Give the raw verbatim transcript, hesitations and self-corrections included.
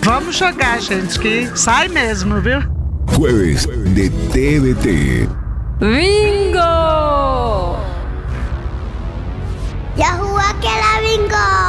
Vamos jogar, gente, que sai mesmo, viu? Jueves de T V T. ¡Bingo! ¡Ya jugó que la bingo!